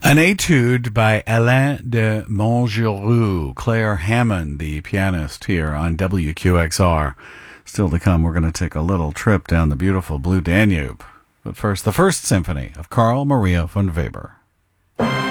An etude by Alain de Montgeroux, Claire Hammond, the pianist here on WQXR. Still to come, we're going to take a little trip down the beautiful Blue Danube. But first, the First Symphony of Carl Maria von Weber.